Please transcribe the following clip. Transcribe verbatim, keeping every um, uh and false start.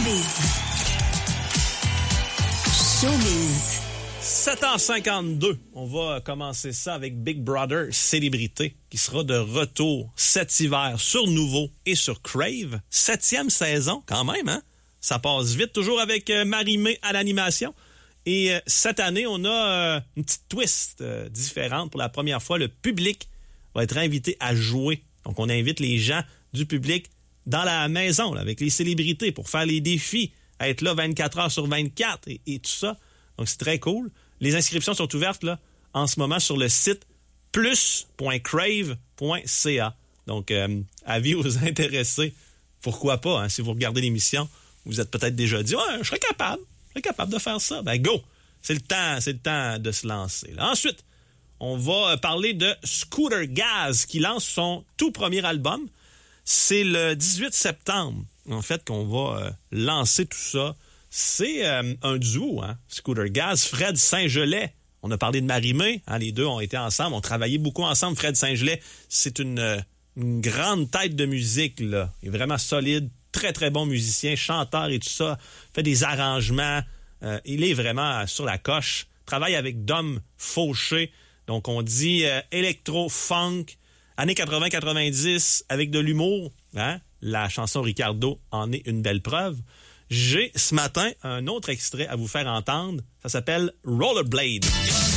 Showbiz. Showbiz. sept heures cinquante-deux, on va commencer ça avec Big Brother Célébrité, qui sera de retour cet hiver sur Nouveau et sur Crave. Septième saison, quand même, hein? Ça passe vite, toujours avec euh, Marie-Mé à l'animation. Et euh, cette année, on a euh, une petite twist euh, différente. Pour la première fois, le public va être invité à jouer. Donc, on invite les gens du public dans la maison, là, avec les célébrités, pour faire les défis, être là vingt-quatre heures sur vingt-quatre et, et tout ça. Donc, c'est très cool. Les inscriptions sont ouvertes là, en ce moment sur le site plus point crave point c a. Donc, euh, avis aux intéressés. Pourquoi pas, hein, si vous regardez l'émission, vous êtes peut-être déjà dit « Ouais, je serais capable, je serais capable de faire ça. » Ben go! C'est le temps, c'est le temps de se lancer. Là. Ensuite, on va parler de Scooter Gaz qui lance son tout premier album. C'est le dix-huit septembre, en fait, qu'on va euh, lancer tout ça. C'est euh, un duo, hein? Scooter Gaz, Fred Saint-Gelais. On a parlé de Marie-Mé, hein? Les deux ont été ensemble, ont travaillé beaucoup ensemble. Fred Saint-Gelais, c'est une, euh, une grande tête de musique, là. Il est vraiment solide, très, très bon musicien, chanteur et tout ça. Fait des arrangements. Euh, il est vraiment sur la coche. Travaille avec Dom Fauché. Donc, on dit euh, électro-funk, années quatre-vingts quatre-vingt-dix, avec de l'humour. Hein? La chanson Ricardo en est une belle preuve. J'ai ce matin un autre extrait à vous faire entendre. Ça s'appelle Rollerblade.